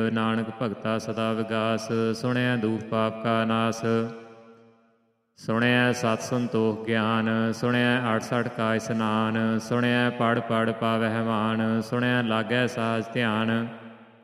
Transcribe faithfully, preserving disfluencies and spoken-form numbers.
ਨਾਨਕ ਭਗਤਾ ਸਦਾ ਵਿਗਾਸ। ਸੁਣਿਆ ਦੂਖ ਪਾਪ ਕਾ ਨਾਸ, ਸੁਣਿਆ ਸਤ ਸੰਤੋਖ ਗਿਆਨ। ਸੁਣਿਆ ਅਠਸਠ ਕਾ ਇਸਨਾਨ, ਸੁਣਿਆ ਪੜ ਪੜ ਪਾਵਹਿ ਮਾਨ। ਸੁਣਿਆ ਲਾਗੈ ਸਾਜ ਧਿਆਨ,